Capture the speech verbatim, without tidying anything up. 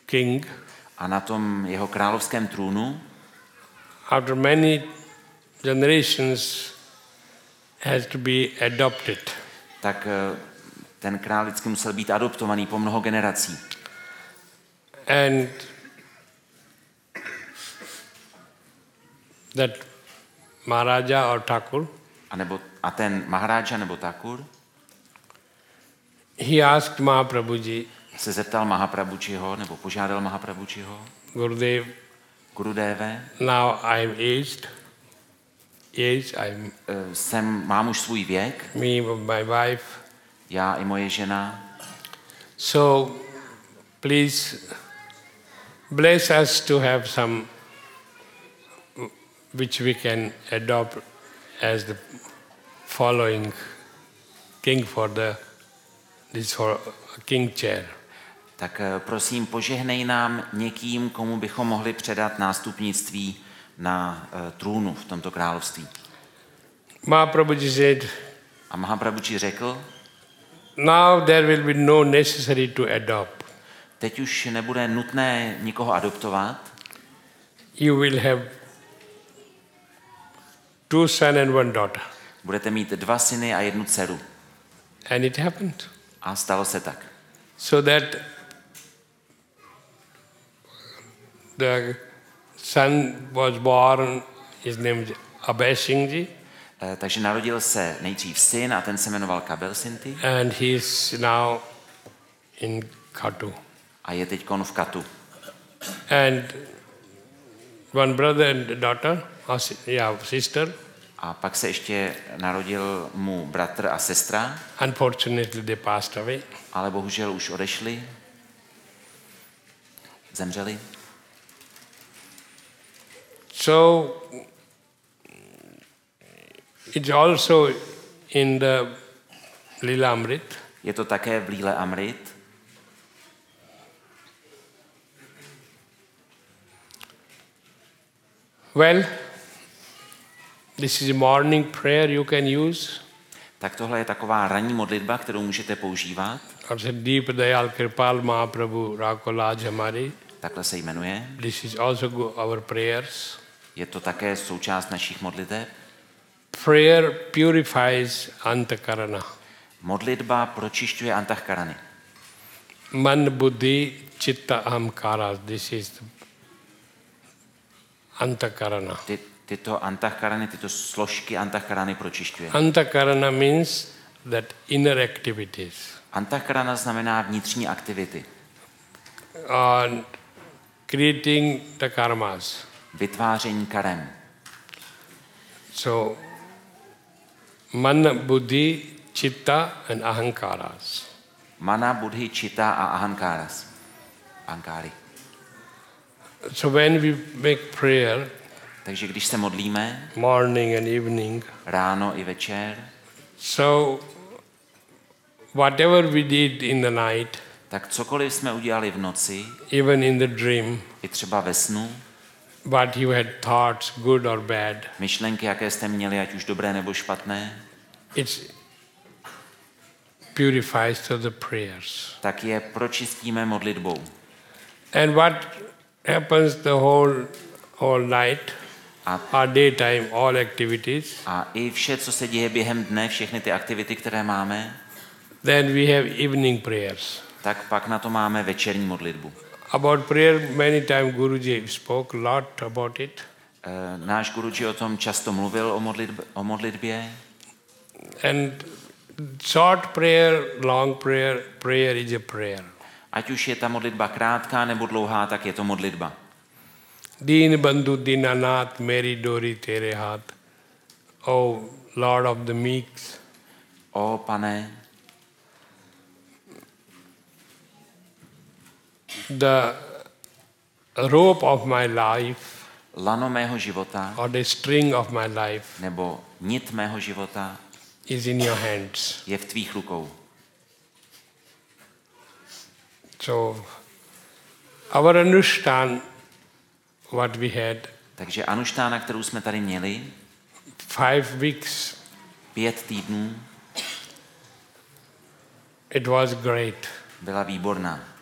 king, a na tom jeho královském trůnu, after many generations, has to be adopted. tak ten král vždycky musel být adoptovaný po mnoho generací. And that Maharaja or Thakur, A, nebo, a ten Maharaja nebo Thakur he asked Mahaprabhuji, se zeptal Mahaprabhujiho, nebo požádal Mahaprabhujiho, Gurudev, Gurudeve, now I'm aged, aged, I'm jsem, mám už svůj věk, me, my wife, já i moje žena, so please bless us to have some which we can adopt as the following king for the this for king chair. tak prosím, požehnej nám někým, komu bychom mohli předat nástupnictví na uh, trůnu v tomto království. Mahaprabhuji said, A Mahaprabhuji řekl, now there will be no necessary to adopt. teď už nebude nutné nikoho adoptovat, You will have two sons and one daughter. budete mít dva syny a jednu dceru. And it happened. A stalo se tak. So that the son was born, his name is Abhay Singh Ji, E, takže narodil se nejdřív syn a ten se jmenoval Kabel Sinti and he is now in Khatu. a je teď v Katu. And one brother and daughter, or si- yeah, sister, A pak se ještě narodil mu bratr a sestra, unfortunately they passed away. ale bohužel už odešli, zemřeli. So it's also in the Lilamrit. Je to také v Líle Amrit. Well, this is a morning prayer you can use. Tak tohle je taková ranní modlitba, kterou můžete používat. Also Deep Dayal Kripal Mahaprabhu Rakolaj Hamari. Takhle se jmenuje. This is also go- our prayers. Je to také součást našich modliteb. Prayer purifies antakarana. Modlitba pročišťuje antahkarany. Man buddhi chitta ahamkara. This is the antakarana. Ty, tyto antahkarany, tyto složky antahkarany pročišťuje. Antakarana means that inner activities. Antahkarana znamená vnitřní aktivity. Uh, creating the karmas. Vytváření karem. So, man, buddhi, chitta and ahankaras. Mana, buddhi, chitta a ahankaras. Ahankáry. So when we make prayer, Takže když se modlíme morning and evening, ráno i večer, so whatever we did in the night, tak cokoliv jsme udělali v noci, even in the dream, i třeba ve snu, what you had thoughts, good or bad, myšlenky, jaké jste měli, ať už dobré nebo špatné, it purifies to the prayers. tak je pročistíme modlitbou. And what happens the whole whole night, A, or daytime, all activities, a i vše, co se děje během dne, všechny ty aktivity, které máme, then we have evening prayers. tak pak na to máme večerní modlitbu. About prayer, many times Guruji spoke a lot about it. E, náš guruji o tom často mluvil o, modlitb, o modlitbě. And short prayer, long prayer, prayer is a prayer. Ať už je ta modlitba krátká nebo dlouhá, tak je to modlitba. Deen bandhu dinanath, meri dori tere haath. O Lord of the meeks, O Pane, the rope of my life, lano mého života, or the string of my life, nebo nit mého života is in your hands. je v tvých rukou. So, our Anushtan, what we had, Takže anuštána, kterou jsme tady měli, five weeks, pět týdnů, it was great. byla výborná.